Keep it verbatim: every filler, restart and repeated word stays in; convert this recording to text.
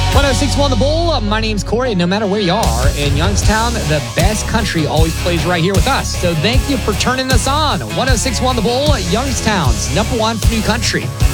one oh six point one The Bull. My name's Corey, and no matter where you are in Youngstown, the best country always plays right here with us. So thank you for turning us on. one oh six point one The Bull, Youngstown's number one for new country.